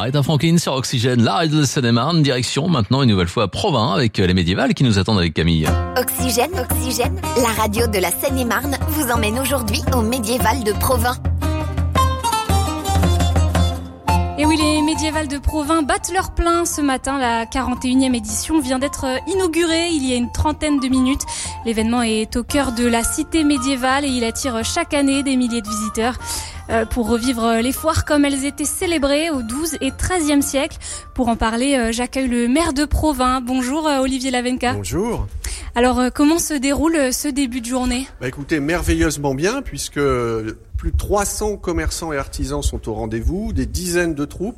Aretha Franklin sur Oxygène, la radio de Seine-et-Marne, direction maintenant une nouvelle fois à Provins avec les médiévales qui nous attendent avec Camille. Oxygène, la radio de la Seine-et-Marne vous emmène aujourd'hui au médiéval de Provins. Et oui, les médiévales de Provins battent leur plein ce matin. La 41e édition vient d'être inaugurée il y a une trentaine de minutes. L'événement est au cœur de la cité médiévale et il attire chaque année des milliers de visiteurs pour revivre les foires comme elles étaient célébrées au XIIe et XIIIe siècle. Pour en parler, j'accueille le maire de Provins. Bonjour Olivier Lavenca. Bonjour. Alors, comment se déroule ce début de journée ? Écoutez, merveilleusement bien, puisque plus de 300 commerçants et artisans sont au rendez-vous, des dizaines de troupes,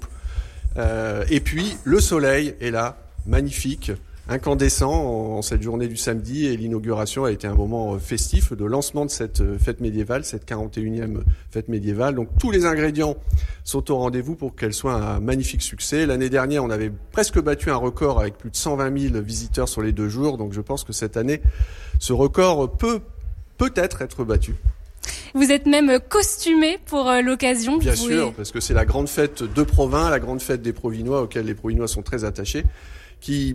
et puis le soleil est là, magnifique, incandescent en cette journée du samedi, et l'inauguration a été un moment festif de lancement de cette fête médiévale, cette 41e fête médiévale. Donc tous les ingrédients sont au rendez-vous pour qu'elle soit un magnifique succès. L'année dernière, on avait presque battu un record avec plus de 120 000 visiteurs sur les 2 jours, donc je pense que cette année, ce record peut peut-être être battu. Vous êtes même costumé pour l'occasion. Bien sûr, parce que c'est la grande fête de Provins, la grande fête des Provinois, auxquelles les Provinois sont très attachés, qui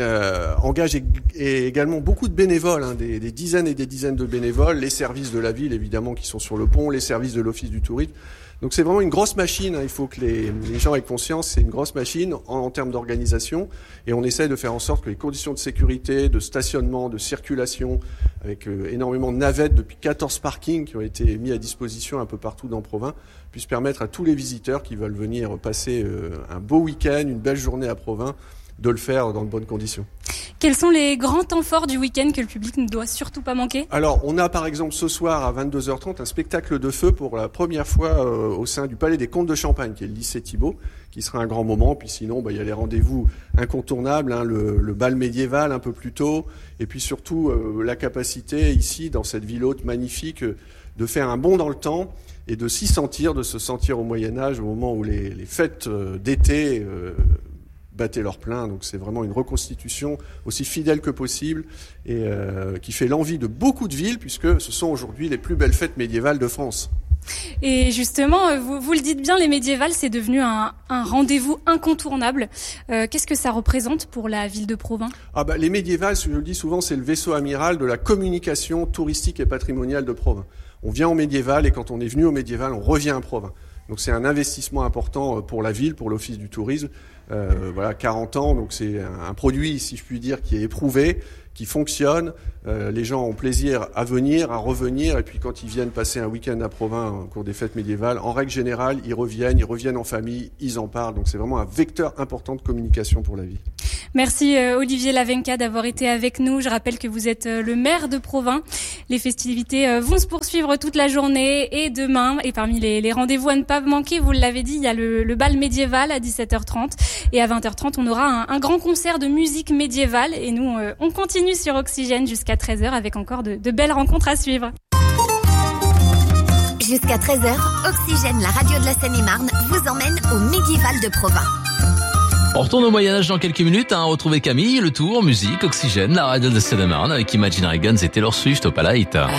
engage également beaucoup de bénévoles, des dizaines et des dizaines de bénévoles, les services de la ville évidemment qui sont sur le pont, les services de l'office du tourisme. Donc c'est vraiment une grosse machine, il faut que les gens aient conscience, c'est une grosse machine en termes d'organisation, et on essaie de faire en sorte que les conditions de sécurité, de stationnement, de circulation, avec énormément de navettes depuis 14 parkings qui ont été mis à disposition un peu partout dans Provins, puissent permettre à tous les visiteurs qui veulent venir passer un beau week-end, une belle journée à Provins, de le faire dans de bonnes conditions. Quels sont les grands temps forts du week-end que le public ne doit surtout pas manquer ? Alors, on a par exemple ce soir à 22h30 un spectacle de feu pour la première fois au sein du Palais des Comtes de Champagne, qui est le lycée Thibault, qui sera un grand moment. Puis sinon, il y a les rendez-vous incontournables, le bal médiéval un peu plus tôt, et puis surtout la capacité ici, dans cette ville haute magnifique, de faire un bond dans le temps et de se sentir au Moyen-Âge, au moment où les fêtes d'été battaient leur plein. Donc c'est vraiment une reconstitution aussi fidèle que possible et qui fait l'envie de beaucoup de villes, puisque ce sont aujourd'hui les plus belles fêtes médiévales de France. Et justement, vous le dites bien, les médiévales, c'est devenu un rendez-vous incontournable. Qu'est-ce que ça représente pour la ville de Provins ? Les médiévales, je le dis souvent, c'est le vaisseau amiral de la communication touristique et patrimoniale de Provins. On vient au médiéval et quand on est venu au médiéval, on revient à Provins. Donc c'est un investissement important pour la ville, pour l'office du tourisme. 40 ans, donc c'est un produit, si je puis dire, qui est éprouvé, qui fonctionne. Les gens ont plaisir à venir, à revenir, et puis quand ils viennent passer un week-end à Provins au cours des fêtes médiévales, en règle générale, ils reviennent en famille, ils en parlent. Donc c'est vraiment un vecteur important de communication pour la ville. Merci Olivier Lavenca d'avoir été avec nous. Je rappelle que vous êtes le maire de Provins. Les festivités vont se poursuivre toute la journée et demain. Et parmi les rendez-vous à ne pas manquer, vous l'avez dit, il y a le bal médiéval à 17h30. Et à 20h30, on aura un grand concert de musique médiévale. Et nous, on continue sur Oxygène jusqu'à 13h avec encore de belles rencontres à suivre. Jusqu'à 13h, Oxygène, la radio de la Seine-et-Marne, vous emmène au médiéval de Provins. On retourne au Moyen-Âge dans quelques minutes, retrouver Camille, le tour, musique, Oxygène, la radio de Seine-et-Marne avec Imagine Dragons et Taylor Swift au Palais.